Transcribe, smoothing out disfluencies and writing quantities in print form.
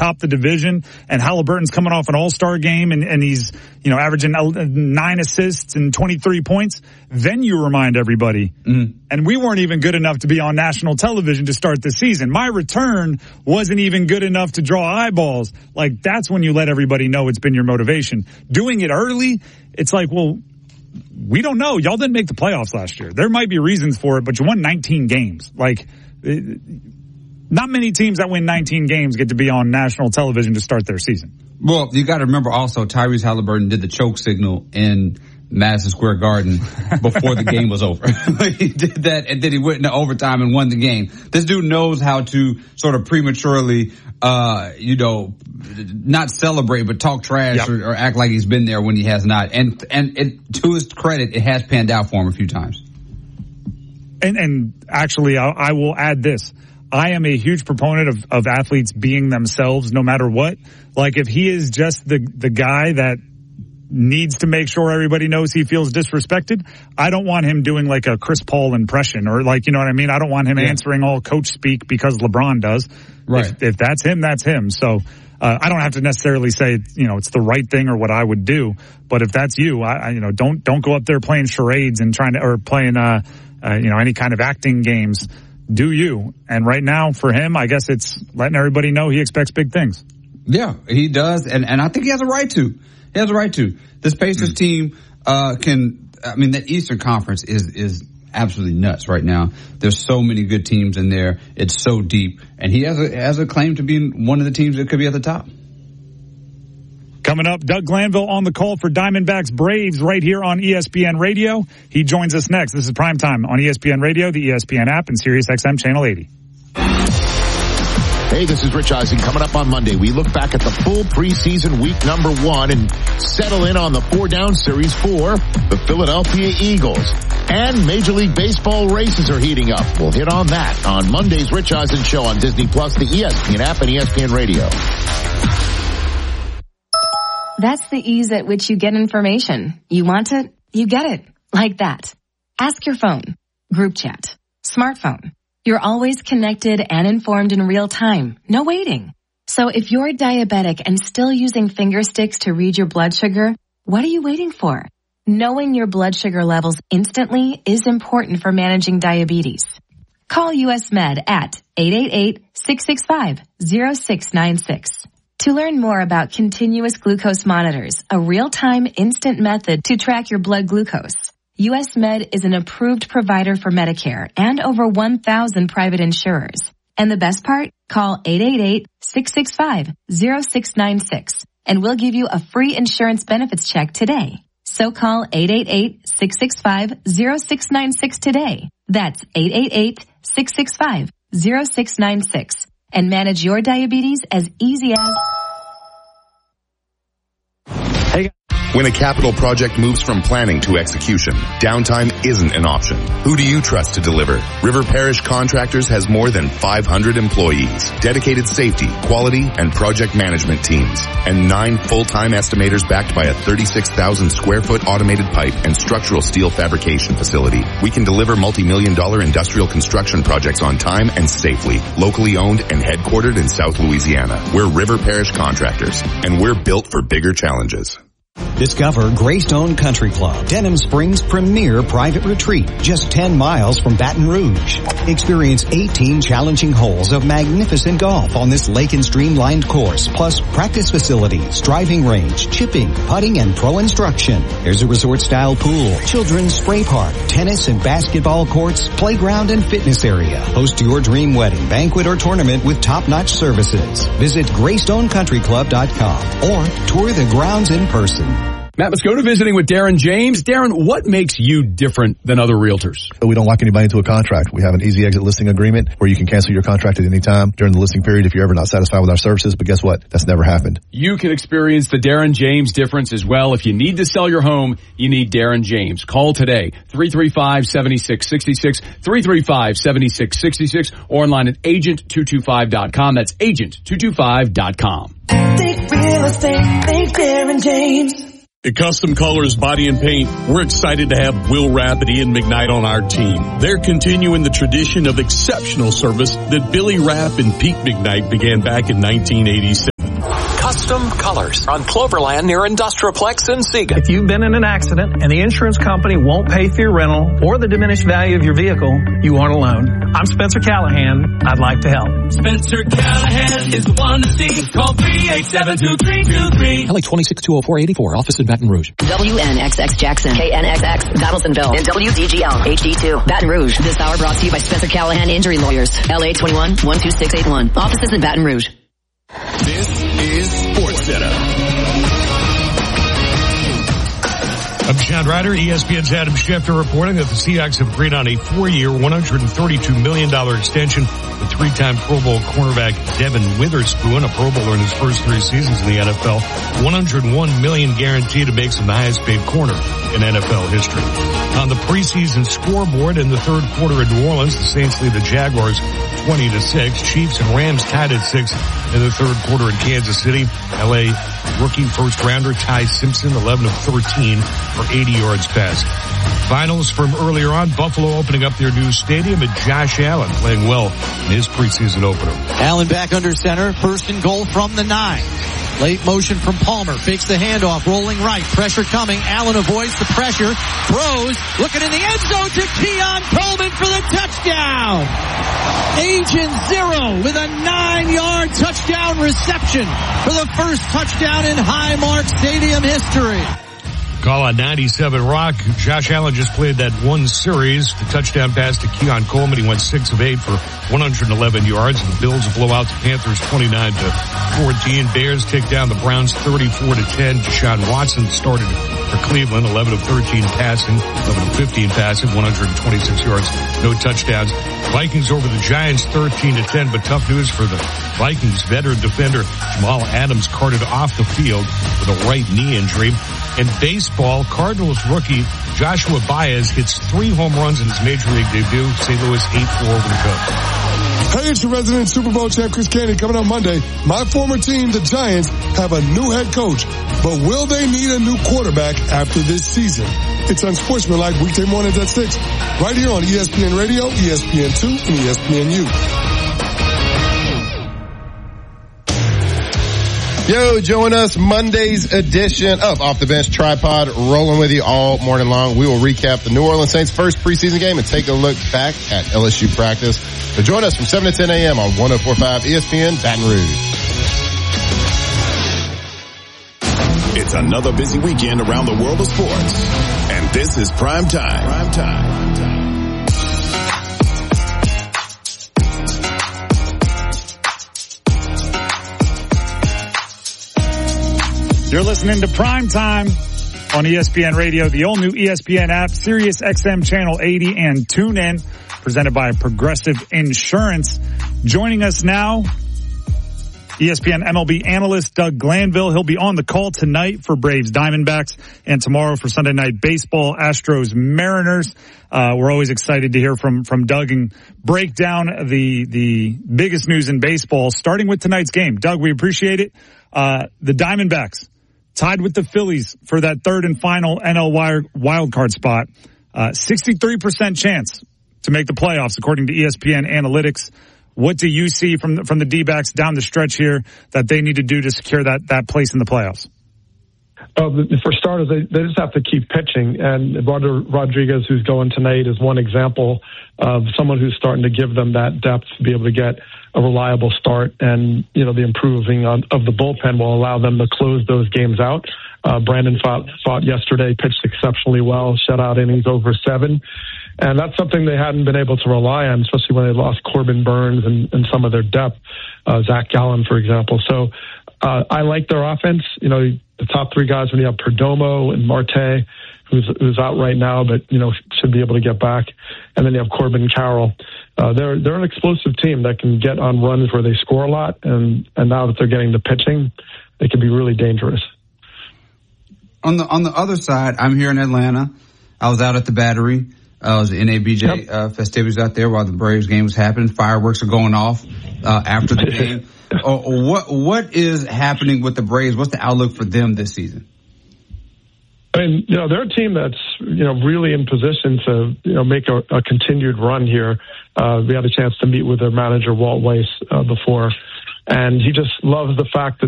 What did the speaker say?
top the division, and Halliburton's coming off an all-star game, and he's, averaging 9 assists and 23 points, then you remind everybody. And we weren't even good enough to be on national television to start the season. My return wasn't even good enough to draw eyeballs. Like, that's when you let everybody know it's been your motivation. Doing it early, it's like, well, we don't know. Y'all didn't make the playoffs last year. There might be reasons for it, but you won 19 games. Like, not many teams that win 19 games get to be on national television to start their season. Well, you got to remember also Tyrese Halliburton did the choke signal in Madison Square Garden before the game was over. He did that, and then he went into overtime and won the game. This dude knows how to sort of prematurely, not celebrate, but talk trash or act like he's been there when he has not. And to his credit, it has panned out for him a few times. And actually, I will add this. I am a huge proponent of athletes being themselves no matter what. Like, if he is just the guy that needs to make sure everybody knows he feels disrespected, I don't want him doing like a Chris Paul impression or like, you know what I mean? I don't want him answering all coach speak because LeBron does. Right. If that's him, that's him. So I don't have to necessarily say, it's the right thing or what I would do. But if that's you, don't go up there playing charades and playing any kind of acting games. Do you? And right now for him, I guess it's letting everybody know he expects big things. Yeah, he does. And I think he has a right to. He has a right to. This Pacers team that Eastern Conference is absolutely nuts right now. There's so many good teams in there. It's so deep. And he has a claim to be one of the teams that could be at the top. Coming up, Doug Glanville on the call for Diamondbacks Braves right here on ESPN Radio. He joins us next. This is Primetime on ESPN Radio, the ESPN app, and SiriusXM Channel 80. Hey, this is Rich Eisen. Coming up on Monday, we look back at the full preseason week number 1 and settle in on the 4-down series for the Philadelphia Eagles. And Major League Baseball races are heating up. We'll hit on that on Monday's Rich Eisen Show on Disney Plus, the ESPN app, and ESPN Radio. That's the ease at which you get information. You want it, you get it. Like that. Ask your phone. Group chat. Smartphone. You're always connected and informed in real time. No waiting. So if you're diabetic and still using finger sticks to read your blood sugar, what are you waiting for? Knowing your blood sugar levels instantly is important for managing diabetes. Call US Med at 888-665-0696. To learn more about continuous glucose monitors, a real-time instant method to track your blood glucose, US Med is an approved provider for Medicare and over 1,000 private insurers. And the best part? Call 888-665-0696 and we'll give you a free insurance benefits check today. So call 888-665-0696 today. That's 888-665-0696 and manage your diabetes as easy as... When a capital project moves from planning to execution, downtime isn't an option. Who do you trust to deliver? River Parish Contractors has more than 500 employees, dedicated safety, quality, and project management teams, and 9 full-time estimators backed by a 36,000 square foot automated pipe and structural steel fabrication facility. We can deliver multi-million-dollar industrial construction projects on time and safely, locally owned and headquartered in South Louisiana. We're River Parish Contractors, and we're built for bigger challenges. Discover Greystone Country Club, Denham Springs' premier private retreat, just 10 miles from Baton Rouge. Experience 18 challenging holes of magnificent golf on this lake and streamlined course, plus practice facilities, driving range, chipping, putting, and pro instruction. There's a resort-style pool, children's spray park, tennis and basketball courts, playground and fitness area. Host your dream wedding, banquet, or tournament with top-notch services. Visit GreystonecountryClub.com or tour the grounds in person. Matt Moscona visiting with Darren James. Darren, what makes you different than other realtors? We don't lock anybody into a contract. We have an easy exit listing agreement where you can cancel your contract at any time during the listing period if you're ever not satisfied with our services. But guess what? That's never happened. You can experience the Darren James difference as well. If you need to sell your home, you need Darren James. Call today, 335-7666, 335-7666, or online at agent225.com. That's agent225.com. Think real estate, think Darren James. At Custom Colors Body and Paint, we're excited to have Will Rapp and Ian McKnight on our team. They're continuing the tradition of exceptional service that Billy Rapp and Pete McKnight began back in 1987. Custom Colors on Cloverland near Industrialplex in Siga. If you've been in an accident and the insurance company won't pay for your rental or the diminished value of your vehicle, you aren't alone. I'm Spencer Callahan. I'd like to help. Spencer Callahan is the one to see. Call 387-2323. LA 2620484, office in Baton Rouge. WNXX Jackson, KNXX Battlesonville, and WDGL HD2 Baton Rouge. This hour brought to you by Spencer Callahan Injury Lawyers. LA 21-12681. Offices in Baton Rouge. This is SportsCenter. I'm Chad Ryder. ESPN's Adam Schefter reporting that the Seahawks have agreed on a 4-year, $132 million extension with three-time Pro Bowl cornerback Devin Witherspoon, a Pro Bowler in his first 3 seasons in the NFL. $101 million guaranteed to makes him the highest-paid corner in NFL history. On the preseason scoreboard in the third quarter in New Orleans, the Saints lead the Jaguars 20-6. Chiefs and Rams tied at 6 in the third quarter in Kansas City. LA rookie first-rounder Ty Simpson, 11 of 13 for 80 yards passing. Finals from earlier on, Buffalo opening up their new stadium, and Josh Allen playing well in his preseason opener. Allen back under center, first and goal from the 9. Late motion from Palmer, fakes the handoff, rolling right, pressure coming, Allen avoids the pressure, throws, looking in the end zone to Keon Coleman for the touchdown! Agent Zero with a 9-yard touchdown reception for the first touchdown in Highmark Stadium history. Call on 97 Rock. Josh Allen just played that one series. The touchdown pass to Keon Coleman. He went 6 of 8 for 111 yards. The Bills blow out the Panthers 29-14. Bears take down the Browns 34-10. Deshaun Watson started for Cleveland, 11 of 13 passing, 11 of 15 passing, 126 yards, no touchdowns. Vikings over the Giants 13-10, but tough news for the Vikings. Veteran defender Jamal Adams carted off the field with a right knee injury. In baseball, Cardinals rookie Joshua Baez hits 3 home runs in his major league debut. St. Louis 8-4 over the Cubs. Hey, it's your resident Super Bowl champ Chris Candy coming up Monday. My former team, the Giants, have a new head coach, but will they need a new quarterback after this season? It's Unsportsmanlike weekday mornings at 6, right here on ESPN Radio, ESPN2, and ESPNU. Yo, join us Monday's edition of Off the Bench Tripod, rolling with you all morning long. We will recap the New Orleans Saints' first preseason game and take a look back at LSU practice. So join us from 7 to 10 a.m. on 104.5 ESPN Baton Rouge. It's another busy weekend around the world of sports, and this is Prime Time. Prime Time. You're listening to Prime Time on ESPN Radio, the all-new ESPN app, Sirius XM Channel 80, and TuneIn, presented by Progressive Insurance. Joining us now, ESPN MLB analyst Doug Glanville. He'll be on the call tonight for Braves Diamondbacks and tomorrow for Sunday Night Baseball, Astros Mariners. We're always excited to hear from Doug and break down the biggest news in baseball, starting with tonight's game. Doug, we appreciate it. The Diamondbacks tied with the Phillies for that third and final NL wildcard spot. 63% chance to make the playoffs, according to ESPN Analytics. What do you see from the D-backs down the stretch here that they need to do to secure that place in the playoffs? For starters, they just have to keep pitching. And Eduardo Rodriguez, who's going tonight, is one example of someone who's starting to give them that depth to be able to get a reliable start. And, the improving of the bullpen will allow them to close those games out. Brandon fought yesterday, pitched exceptionally well, shutout innings over 7. And that's something they hadn't been able to rely on, especially when they lost Corbin Burns and some of their depth, Zach Gallen, for example. So I like their offense. The top 3 guys, when you have Perdomo and Marte, who's out right now, but, should be able to get back. And then you have Corbin Carroll. They're an explosive team that can get on runs where they score a lot. And now that they're getting the pitching, they can be really dangerous. On the other side, I'm here in Atlanta. I was out at the Battery. I was at NABJ festivities out there while the Braves game was happening. Fireworks are going off after the game. What is happening with the Braves? What's the outlook for them this season? I mean, they're a team that's, really in position to, make a continued run here. We had a chance to meet with their manager, Walt Weiss, before, and he just loves the fact that